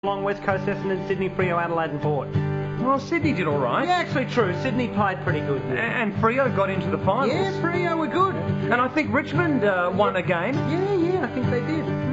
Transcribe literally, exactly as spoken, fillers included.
Along West Coast, Essendon, Sydney, Freo, Adelaide and Port. Well, Sydney did all right. Yeah, actually true. Sydney played pretty good. A- Yeah, And Freo got into the finals. yeah Freo were good. And I think Richmond uh, won a game. Yeah, yeah, I think they did.